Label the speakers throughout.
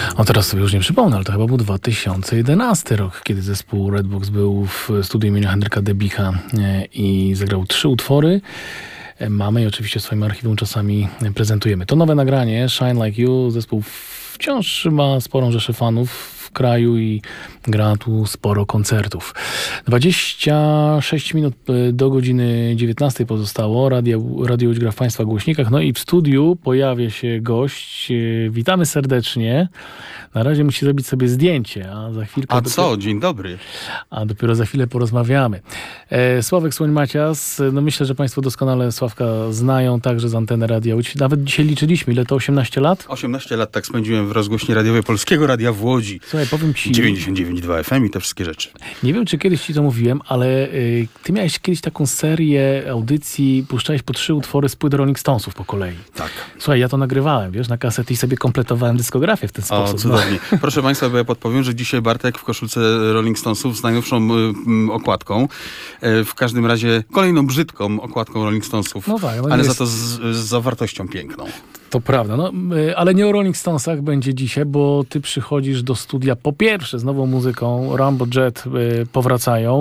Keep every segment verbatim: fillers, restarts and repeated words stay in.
Speaker 1: O, teraz sobie już nie przypomnę, ale to chyba był dwa tysiące jedenasty rok, kiedy zespół Redbox był w studiu imienia Henryka Debicha i zagrał trzy utwory. Mamy i oczywiście w swoim archiwum czasami prezentujemy. To nowe nagranie, Shine Like You. Zespół wciąż ma sporą rzeszę fanów w kraju i gra tu sporo koncertów. dwadzieścia sześć minut do godziny dziewiętnastej pozostało. Radio, radio gra w Państwa głośnikach. No i w studiu pojawia się gość. Witamy serdecznie. Na razie musi zrobić sobie zdjęcie, a za chwilkę...
Speaker 2: A
Speaker 1: dopiero,
Speaker 2: co? Dzień dobry.
Speaker 1: A dopiero za chwilę porozmawiamy. E, Sławek Słoń-Macias. No myślę, że Państwo doskonale Sławka znają także z anteny Radia Łódź. Nawet dzisiaj liczyliśmy. Ile to? osiemnaście lat?
Speaker 2: osiemnaście lat tak spędziłem w rozgłośni radiowej Polskiego Radia w Łodzi.
Speaker 1: Słuchaj, powiem Ci...
Speaker 2: dziewięćdziesiąt dziewięć przecinek dwa F M i te wszystkie rzeczy.
Speaker 1: Nie wiem, czy kiedyś Ci to mówiłem, ale y, Ty miałeś kiedyś taką serię audycji, puszczałeś po trzy utwory z płyt Rolling Stonesów po kolei.
Speaker 2: Tak.
Speaker 1: Słuchaj, ja to nagrywałem, wiesz, na kasety i sobie kompletowałem dyskografię w ten sposób.
Speaker 2: O, cudownie. No. Proszę Państwa, bo ja podpowiem, że dzisiaj Bartek w koszulce Rolling Stonesów z najnowszą y, okładką. Y, w każdym razie kolejną brzydką okładką Rolling Stonesów,
Speaker 1: no tak, no
Speaker 2: ale
Speaker 1: jest...
Speaker 2: za to z, z zawartością piękną.
Speaker 1: To prawda, no, ale nie o Rolling Stonesach będzie dzisiaj, bo ty przychodzisz do studia po pierwsze z nową muzyką, Rambo Jet y, powracają.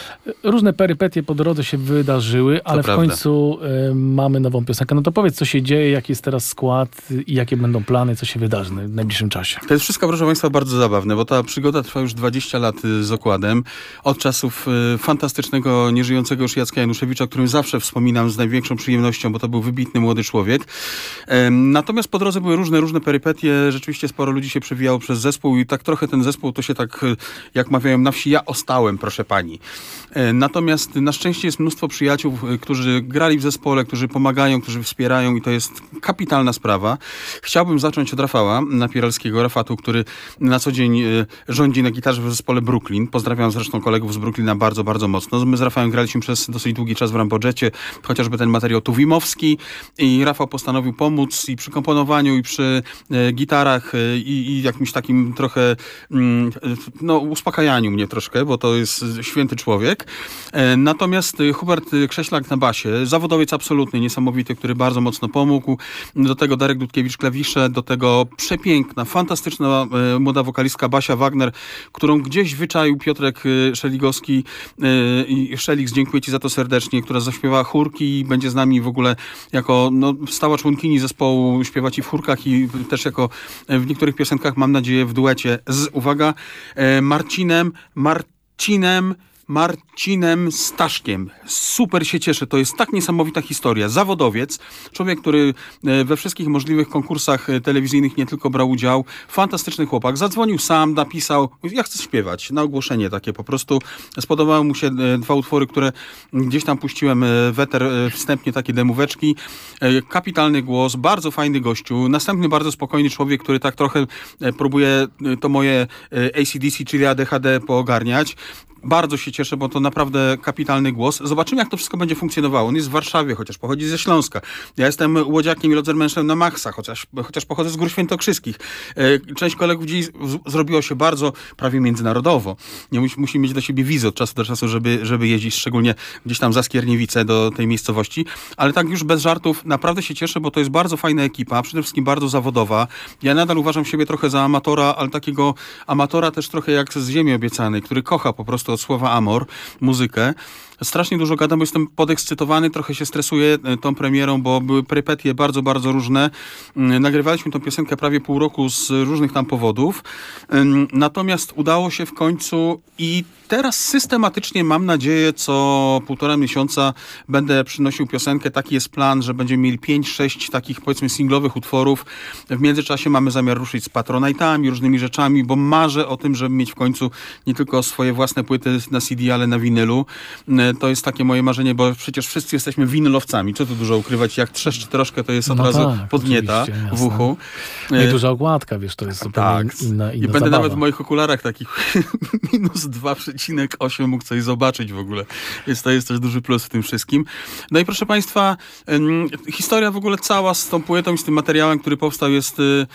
Speaker 1: Różne perypetie po drodze się wydarzyły, ale w końcu y, mamy nową piosenkę. No to powiedz, co się dzieje, jaki jest teraz skład i jakie będą plany, co się wydarzy w najbliższym czasie.
Speaker 2: To jest wszystko, proszę Państwa, bardzo zabawne, bo ta przygoda trwa już dwadzieścia lat z okładem. Od czasów y, fantastycznego, nieżyjącego już Jacka Januszewicza, o którym zawsze wspominam z największą przyjemnością, bo to był wybitny młody człowiek. Y, Natomiast po drodze były różne, różne perypetie. Rzeczywiście sporo ludzi się przewijało przez zespół i tak trochę ten zespół to się tak, jak mawiają na wsi, ja ostałem, proszę pani. Natomiast na szczęście jest mnóstwo przyjaciół, którzy grali w zespole, którzy pomagają, którzy wspierają i to jest kapitalna sprawa. Chciałbym zacząć od Rafała Napieralskiego, Rafatu, który na co dzień rządzi na gitarze w zespole Brooklyn. Pozdrawiam zresztą kolegów z Brooklyna bardzo, bardzo mocno. My z Rafałem graliśmy przez dosyć długi czas w Rambo Jecie, chociażby ten materiał Tuwimowski i Rafał postanowił pomóc i przy komponowaniu, i przy e, gitarach, e, i, i jakimś takim trochę mm, no, uspokajaniu mnie troszkę, bo to jest święty człowiek. E, natomiast Hubert Krześlak na basie, zawodowiec absolutny, niesamowity, który bardzo mocno pomógł. Do tego Darek Dudkiewicz-klawisze, do tego przepiękna, fantastyczna e, młoda wokalistka Basia Wagner, którą gdzieś wyczaił Piotrek e, Szeligowski e, i Szeliks, dziękuję Ci za to serdecznie, która zaśpiewała chórki i będzie z nami w ogóle jako no, stała członkini zespołu śpiewać i w chórkach i też jako w niektórych piosenkach, mam nadzieję, w duecie z, uwaga, Marcinem, Marcinem, Marcinem Staszkiem. Super się cieszę. To jest tak niesamowita historia. Zawodowiec, człowiek, który we wszystkich możliwych konkursach telewizyjnych nie tylko brał udział. Fantastyczny chłopak. Zadzwonił sam, napisał, ja chcę śpiewać. Na ogłoszenie takie po prostu. Spodobały mu się dwa utwory, które gdzieś tam puściłem w eter wstępnie, takie demóweczki. Kapitalny głos, bardzo fajny gościu. Następny bardzo spokojny człowiek, który tak trochę próbuje to moje A C D C, czyli A D H D poogarniać. Bardzo się cieszę, bo to naprawdę kapitalny głos. Zobaczymy, jak to wszystko będzie funkcjonowało. On jest w Warszawie, chociaż pochodzi ze Śląska. Ja jestem łodziakiem i lodzermenszem na maksa, chociaż, chociaż pochodzę z Gór Świętokrzyskich. Część kolegów dziś z- zrobiło się bardzo prawie międzynarodowo. Nie musi, musi mieć do siebie wizę od czasu do czasu, żeby, żeby jeździć, szczególnie gdzieś tam za Skierniewice do tej miejscowości. Ale tak już bez żartów, naprawdę się cieszę, bo to jest bardzo fajna ekipa, przede wszystkim bardzo zawodowa. Ja nadal uważam siebie trochę za amatora, ale takiego amatora też trochę jak z Ziemi Obiecanej, który kocha po prostu od słowa amor, muzykę. Strasznie dużo gadam, bo jestem podekscytowany, trochę się stresuję tą premierą, bo były perypetie bardzo, bardzo różne. Nagrywaliśmy tą piosenkę prawie pół roku z różnych tam powodów. Natomiast udało się w końcu i teraz systematycznie, mam nadzieję, co półtora miesiąca będę przynosił piosenkę. Taki jest plan, że będziemy mieli pięć sześć takich, powiedzmy, singlowych utworów. W międzyczasie mamy zamiar ruszyć z Patronite'ami, różnymi rzeczami, bo marzę o tym, żeby mieć w końcu nie tylko swoje własne płyty na C D, ale na winylu. To jest takie moje marzenie, bo przecież wszyscy jesteśmy winylowcami. Co tu dużo ukrywać? Jak trzeszczy troszkę, to jest od
Speaker 1: no
Speaker 2: razu
Speaker 1: tak,
Speaker 2: podnieta w uchu.
Speaker 1: No i duża okładka, wiesz, to jest zupełnie
Speaker 2: tak.
Speaker 1: inna, inna
Speaker 2: I będę
Speaker 1: zabawa.
Speaker 2: nawet w moich okularach takich minus dwa przecinek osiem mógł coś zobaczyć w ogóle. Więc to jest też duży plus w tym wszystkim. No i proszę Państwa, ym, historia w ogóle cała z tą płytą i z tym materiałem, który powstał, jest... Y,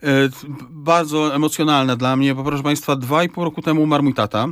Speaker 2: E, bardzo emocjonalne dla mnie, bo proszę Państwa, dwa i pół roku temu umarł mój tata.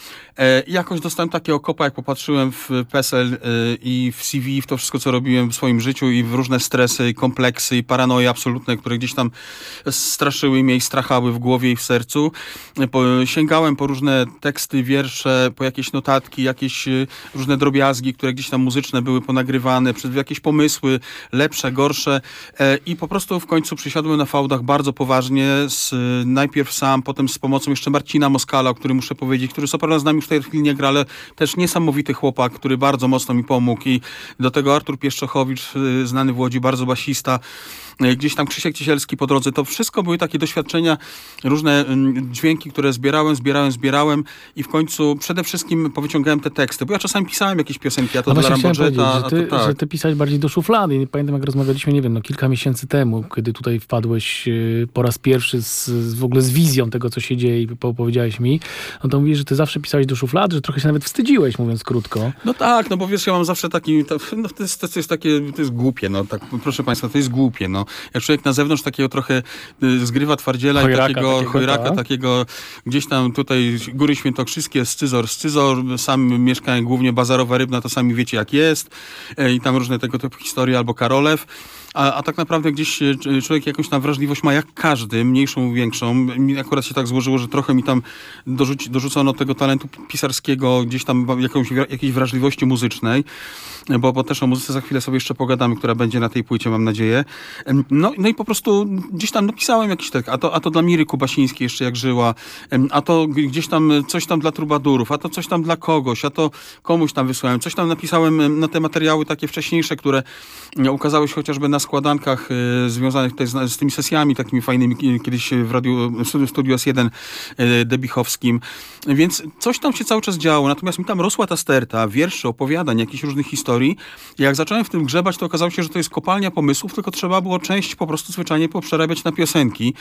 Speaker 2: E, jakoś dostałem takiego kopa, jak popatrzyłem w PESEL e, i w C V, w to wszystko, co robiłem w swoim życiu i w różne stresy, i kompleksy, i paranoje absolutne, które gdzieś tam straszyły mnie i strachały w głowie i w sercu. E, po, sięgałem po różne teksty, wiersze, po jakieś notatki, jakieś e, różne drobiazgi, które gdzieś tam muzyczne były ponagrywane, przez jakieś pomysły, lepsze, gorsze e, i po prostu w końcu przysiadłem na fałdach bardzo poważnie, z, najpierw sam, potem z pomocą jeszcze Marcina Moskala, o którym muszę powiedzieć, który co prawda z nami w tej chwili nie gra, ale też niesamowity chłopak, który bardzo mocno mi pomógł i do tego Artur Pieszczechowicz, znany w Łodzi, bardzo basista, gdzieś tam Krzysiek Ciesielski po drodze. To wszystko były takie doświadczenia, różne dźwięki, które zbierałem, zbierałem, zbierałem i w końcu przede wszystkim powyciągałem te teksty, bo ja czasami pisałem jakieś piosenki, a to
Speaker 1: no
Speaker 2: dla Rambodżeta,
Speaker 1: że ty,
Speaker 2: tak.
Speaker 1: że ty pisałeś bardziej do szuflady. Nie pamiętam, jak rozmawialiśmy, nie wiem, no kilka miesięcy temu, kiedy tutaj wpadłeś po raz pierwszy z, z w ogóle z wizją tego, co się dzieje i powiedziałeś mi, no to mówisz, że ty zawsze pisałeś do szuflady, że trochę się nawet wstydziłeś, mówiąc krótko.
Speaker 2: No tak, no bo wiesz, ja mam zawsze taki, to, no to, jest, to jest takie, to jest głupie, no tak, proszę Państwa, to jest głupie, no. Jak człowiek na zewnątrz takiego trochę y, zgrywa twardziela
Speaker 1: chojraka,
Speaker 2: i takiego,
Speaker 1: takiego
Speaker 2: chojraka,
Speaker 1: ta?
Speaker 2: takiego gdzieś tam tutaj Góry Świętokrzyskie, Scyzor, Scyzor, sam mieszkałem głównie Bazarowa Rybna, to sami wiecie jak jest y, i tam różne tego typu historie, albo Karolew. A, a tak naprawdę gdzieś człowiek jakąś tam wrażliwość ma jak każdy, mniejszą, większą. Mi akurat się tak złożyło, że trochę mi tam dorzuci, dorzucono tego talentu pisarskiego, gdzieś tam jakąś, jakiejś wrażliwości muzycznej, bo, bo też o muzyce za chwilę sobie jeszcze pogadamy, która będzie na tej płycie, mam nadzieję. No, no i po prostu gdzieś tam napisałem jakiś tekst, a to, a to dla Miry Kubasińskiej jeszcze jak żyła, a to gdzieś tam coś tam dla trubadurów, a to coś tam dla kogoś, a to komuś tam wysłałem. Coś tam napisałem na te materiały takie wcześniejsze, które ukazały się chociażby na składankach y, związanych tutaj z, z tymi sesjami takimi fajnymi y, kiedyś w radiu, w Studiu S jeden y, debichowskim. Więc coś tam się cały czas działo. Natomiast mi tam rosła ta sterta wierszy, opowiadań, jakichś różnych historii. I jak zacząłem w tym grzebać, to okazało się, że to jest kopalnia pomysłów, tylko trzeba było część po prostu zwyczajnie poprzerabiać na piosenki.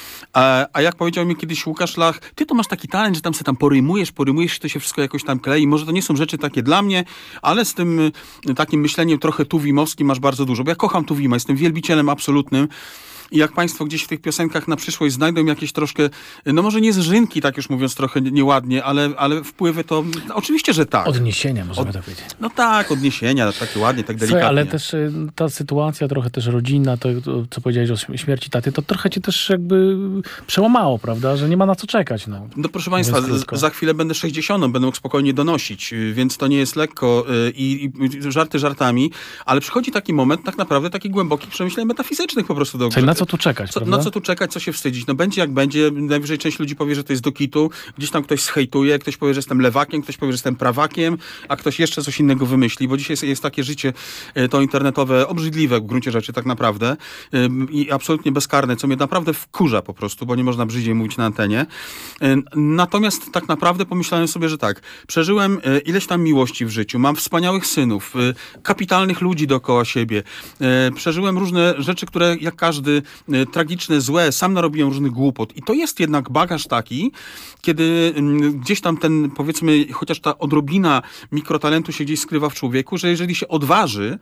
Speaker 2: A, a jak powiedział mi kiedyś Łukasz Lach, ty to masz taki talent, że tam se tam porymujesz, porymujesz, to się wszystko jakoś tam klei. Może to nie są rzeczy takie dla mnie, ale z tym takim myśleniem trochę tuwimowskim masz bardzo dużo. Bo ja kocham Tuwima, jestem wielbicielem absolutnym. I jak Państwo gdzieś w tych piosenkach na przyszłość znajdą jakieś troszkę, no może nie zżynki, tak już mówiąc trochę nieładnie, ale, ale wpływy to no, oczywiście, że tak.
Speaker 1: Odniesienia, możemy
Speaker 2: Od,
Speaker 1: tak powiedzieć.
Speaker 2: No tak, odniesienia, takie ładnie, tak delikatnie.
Speaker 1: Słuchaj, ale też y, ta sytuacja trochę też rodzinna, to, to co powiedziałeś o śmierci taty, to trochę cię też jakby przełamało, prawda? Że nie ma na co czekać. No,
Speaker 2: no proszę Państwa, z, za chwilę będę sześćdziesiątym, będę mógł spokojnie donosić, więc to nie jest lekko y, i, i żarty żartami, ale przychodzi taki moment tak naprawdę takich głębokich przemyśleń metafizycznych po prostu do
Speaker 1: Czyli na co tu czekać,
Speaker 2: co,
Speaker 1: prawda?
Speaker 2: Na co tu czekać, co się wstydzić? No będzie jak będzie, najwyżej część ludzi powie, że to jest do kitu, gdzieś tam ktoś zhejtuje, ktoś powie, że jestem lewakiem, ktoś powie, że jestem prawakiem, a ktoś jeszcze coś innego wymyśli, bo dzisiaj jest, jest takie życie to internetowe obrzydliwe w gruncie rzeczy tak naprawdę i absolutnie bezkarne, co mnie naprawdę wkurza po prostu, bo nie można brzydziej mówić na antenie. Natomiast tak naprawdę pomyślałem sobie, że tak, przeżyłem ileś tam miłości w życiu, mam wspaniałych synów, kapitalnych ludzi dookoła siebie, przeżyłem różne rzeczy, które jak każdy tragiczne, złe, sam narobiłem różnych głupot. I to jest jednak bagaż taki, kiedy gdzieś tam ten, powiedzmy, chociaż ta odrobina mikrotalentu się gdzieś skrywa w człowieku, że jeżeli się odważy,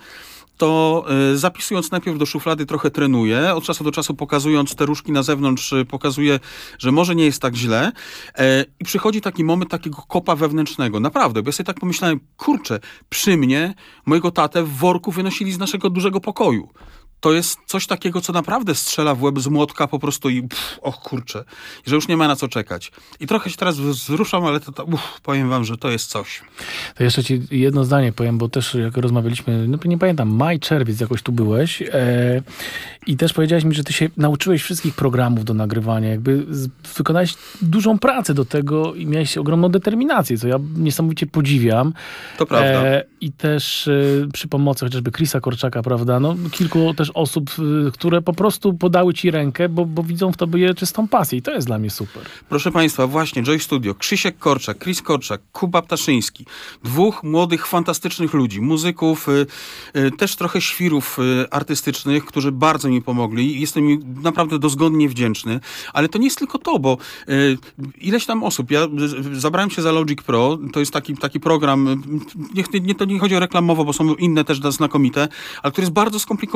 Speaker 2: to y, zapisując najpierw do szuflady trochę trenuje, od czasu do czasu pokazując te różki na zewnątrz, y, pokazuje, że może nie jest tak źle y, i przychodzi taki moment takiego kopa wewnętrznego. Naprawdę, bo ja sobie tak pomyślałem, kurczę, przy mnie mojego tatę w worku wynosili z naszego dużego pokoju. To jest coś takiego, co naprawdę strzela w łeb z młotka po prostu i pff, och kurczę, że już nie ma na co czekać. I trochę się teraz wzruszam, ale to, to uff, powiem wam, że to jest coś.
Speaker 1: To jeszcze ci jedno zdanie powiem, bo też jak rozmawialiśmy, no nie pamiętam, maj, czerwiec jakoś tu byłeś e, i też powiedziałeś mi, że ty się nauczyłeś wszystkich programów do nagrywania, jakby z, wykonałeś dużą pracę do tego i miałeś ogromną determinację, co ja niesamowicie podziwiam.
Speaker 2: To prawda. E,
Speaker 1: I też e, przy pomocy chociażby Chrisa Korczaka, prawda, no kilku też osób, które po prostu podały ci rękę, bo, bo widzą w tobie czystą pasję i to jest dla mnie super.
Speaker 2: Proszę Państwa, właśnie Joy Studio, Krzysiek Korczak, Chris Korczak, Kuba Ptaszyński, dwóch młodych, fantastycznych ludzi, muzyków, y, y, też trochę świrów y, artystycznych, którzy bardzo mi pomogli i jestem im naprawdę dozgodnie wdzięczny, ale to nie jest tylko to, bo y, ileś tam osób, ja y, zabrałem się za Logic Pro, to jest taki, taki program, nie, nie, to nie chodzi o reklamowo, bo są inne też znakomite, ale który jest bardzo skomplikowany. Jeśli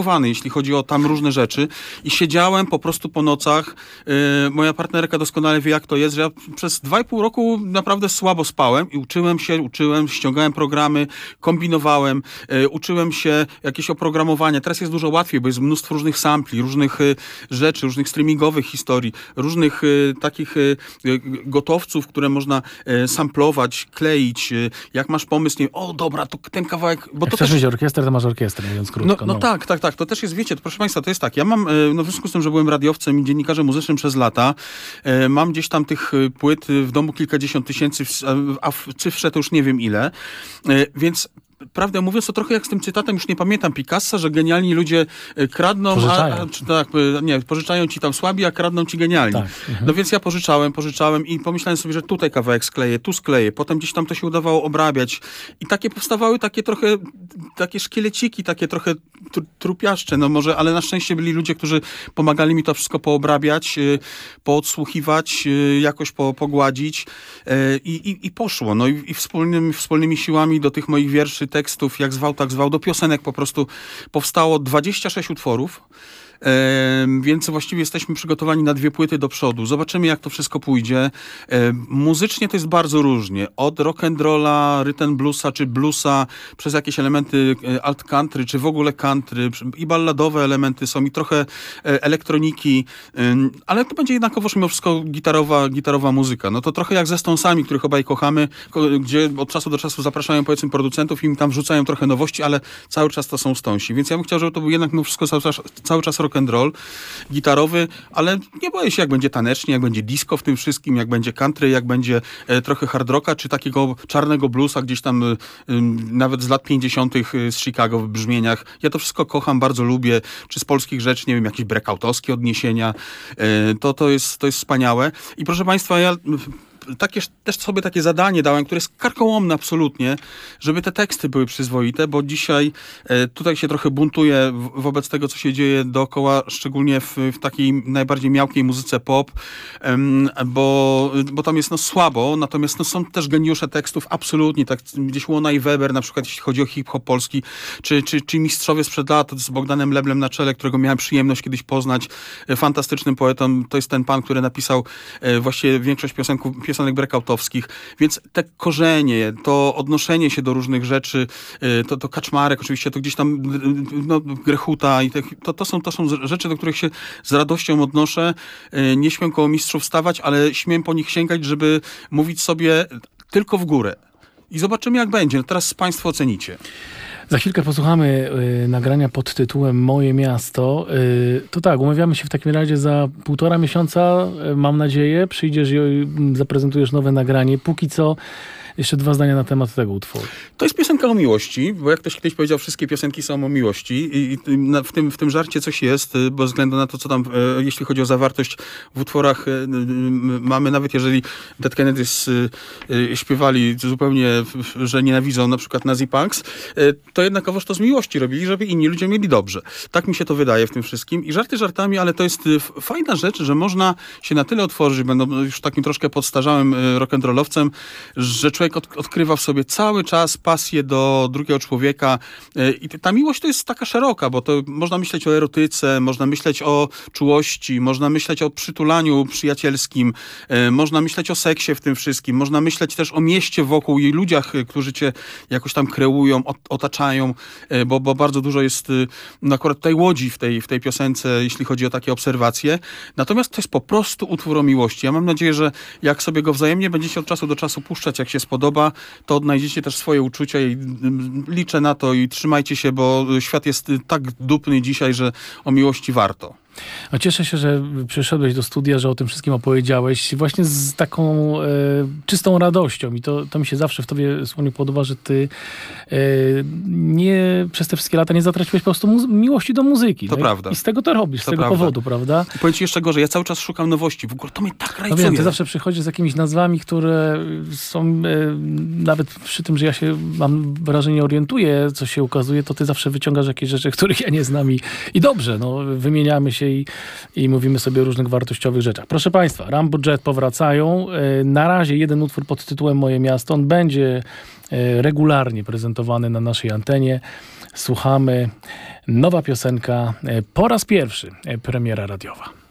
Speaker 2: jeśli chodzi o tam różne rzeczy. I siedziałem po prostu po nocach. Yy, moja partnerka doskonale wie, jak to jest, że ja przez dwa i pół roku naprawdę słabo spałem i uczyłem się, uczyłem, ściągałem programy, kombinowałem, yy, uczyłem się jakieś oprogramowania. Teraz jest dużo łatwiej, bo jest mnóstwo różnych sampli, różnych yy, rzeczy, różnych streamingowych historii, różnych yy, takich yy, gotowców, które można yy, samplować, kleić. Yy, jak masz pomysł, nie, o dobra, to ten kawałek... Bo
Speaker 1: Jak
Speaker 2: to
Speaker 1: chcesz
Speaker 2: też...
Speaker 1: mieć orkiestrę, to masz orkiestrę, mówiąc krótko.
Speaker 2: No, no, no tak, tak, tak. To też jest, wiecie, to, proszę Państwa, to jest tak. Ja mam, no w związku z tym, że byłem radiowcem i dziennikarzem muzycznym przez lata, e, mam gdzieś tam tych płyt w domu kilkadziesiąt tysięcy, a w cyfrze to już nie wiem ile. E, więc prawdę mówiąc, to trochę jak z tym cytatem, już nie pamiętam, Picassa, że genialni ludzie kradną,
Speaker 1: pożyczają.
Speaker 2: A, a, czy tak, nie, pożyczają ci tam słabi, a kradną ci genialni.
Speaker 1: Tak. Mhm.
Speaker 2: No więc ja pożyczałem, pożyczałem i pomyślałem sobie, że tutaj kawałek skleję, tu skleję, potem gdzieś tam to się udawało obrabiać i takie powstawały takie trochę, takie szkieleciki, takie trochę tr- trupiaszcze, no może, ale na szczęście byli ludzie, którzy pomagali mi to wszystko poobrabiać, yy, poodsłuchiwać, yy, jakoś po, pogładzić yy, i, i poszło. No i, i wspólnym, wspólnymi siłami do tych moich wierszy, tekstów, jak zwał, tak zwał, do piosenek po prostu powstało dwadzieścia sześć utworów. E, więc właściwie jesteśmy przygotowani na dwie płyty do przodu. Zobaczymy, jak to wszystko pójdzie. E, muzycznie to jest bardzo różnie. Od rock'n'rolla, rhythm bluesa, czy bluesa, przez jakieś elementy alt country, czy w ogóle country, i balladowe elementy są, i trochę e, elektroniki, e, ale to będzie jednakowoż mimo wszystko gitarowa, gitarowa muzyka. No to trochę jak ze Stonesami, których obaj kochamy, ko, gdzie od czasu do czasu zapraszają, powiedzmy, producentów i im tam wrzucają trochę nowości, ale cały czas to są Stonesi. Więc ja bym chciał, żeby to był jednak mimo wszystko cały czas, cały czas rock and roll, gitarowy, ale nie boję się, jak będzie tanecznie, jak będzie disco w tym wszystkim, jak będzie country, jak będzie e, trochę hard rocka, czy takiego czarnego bluesa gdzieś tam e, nawet z lat pięćdziesiątych z Chicago w brzmieniach. Ja to wszystko kocham, bardzo lubię, czy z polskich rzeczy, nie wiem, jakieś breakoutowskie odniesienia. E, to, to, jest, to jest wspaniałe. I proszę Państwa, ja takie, też sobie takie zadanie dałem, które jest karkołomne absolutnie, żeby te teksty były przyzwoite, bo dzisiaj e, tutaj się trochę buntuję w, wobec tego, co się dzieje dookoła, szczególnie w, w takiej najbardziej miałkiej muzyce pop, em, bo, bo tam jest no słabo, natomiast no, są też geniusze tekstów, absolutnie, tak gdzieś Łona i Weber, na przykład jeśli chodzi o hip-hop polski, czy, czy, czy mistrzowie sprzed lat z Bogdanem Leblem na czele, którego miałem przyjemność kiedyś poznać, e, fantastycznym poetą, to jest ten pan, który napisał e, właściwie większość piosenków, piosenek breakoutowskich, więc te korzenie, to odnoszenie się do różnych rzeczy, to, to Kaczmarek oczywiście, to gdzieś tam no, Grechuta, i te, to, to, są, to są rzeczy, do których się z radością odnoszę. Nie śmiem koło mistrzów stawać, ale śmiem po nich sięgać, żeby mówić sobie tylko w górę. I zobaczymy, jak będzie. No teraz Państwo ocenicie.
Speaker 1: Za chwilkę posłuchamy y, nagrania pod tytułem Moje miasto. Y, to tak, umawiamy się w takim razie za półtora miesiąca, y, mam nadzieję. Przyjdziesz i y, zaprezentujesz nowe nagranie. Póki co jeszcze dwa zdania na temat tego utworu.
Speaker 2: To jest piosenka o miłości, bo jak ktoś kiedyś powiedział, wszystkie piosenki są o miłości i, i na, w, tym, w tym żarcie coś jest, bo względu na to, co tam, e, jeśli chodzi o zawartość w utworach, e, mamy, nawet jeżeli Dead Kennedys e, śpiewali zupełnie, że nienawidzą na przykład Nazi Punks, e, to jednakowoż to z miłości robili, żeby inni ludzie mieli dobrze. Tak mi się to wydaje w tym wszystkim. I żarty żartami, ale to jest fajna rzecz, że można się na tyle otworzyć, będą już takim troszkę podstarzałym rock'n'rollowcem, że człowiek odkrywa w sobie cały czas pasję do drugiego człowieka i ta miłość to jest taka szeroka, bo to można myśleć o erotyce, można myśleć o czułości, można myśleć o przytulaniu przyjacielskim, można myśleć o seksie w tym wszystkim, można myśleć też o mieście wokół i ludziach, którzy cię jakoś tam kreują, otaczają, bo, bo bardzo dużo jest no akurat tutaj łodzi w tej, w tej piosence, jeśli chodzi o takie obserwacje. Natomiast to jest po prostu utwór o miłości. Ja mam nadzieję, że jak sobie go wzajemnie będziecie od czasu do czasu puszczać, jak się podoba, to odnajdziecie też swoje uczucia i liczę na to i trzymajcie się, bo świat jest tak dupny dzisiaj, że o miłości warto.
Speaker 1: No cieszę się, że przyszedłeś do studia, że o tym wszystkim opowiedziałeś właśnie z taką e, czystą radością i to, to mi się zawsze w tobie słonie podoba, że ty e, nie przez te wszystkie lata nie zatraciłeś po prostu mu- miłości do muzyki.
Speaker 2: To
Speaker 1: no
Speaker 2: prawda.
Speaker 1: I, I z tego to robisz,
Speaker 2: to
Speaker 1: z tego
Speaker 2: prawda.
Speaker 1: powodu, prawda?
Speaker 2: I powiem ci jeszcze gorzej, ja cały czas szukam nowości. W ogóle to mnie tak rajcuje.
Speaker 1: No wiem, ty zawsze przychodzisz z jakimiś nazwami, które są e, nawet przy tym, że ja się mam wrażenie orientuję, co się ukazuje, to ty zawsze wyciągasz jakieś rzeczy, których ja nie znam i, i dobrze, no wymieniamy się się i, i mówimy sobie o różnych wartościowych rzeczach. Proszę Państwa, Rambo Jet powracają. Na razie jeden utwór pod tytułem Moje miasto. On będzie regularnie prezentowany na naszej antenie. Słuchamy. Nowa piosenka, po raz pierwszy premiera radiowa.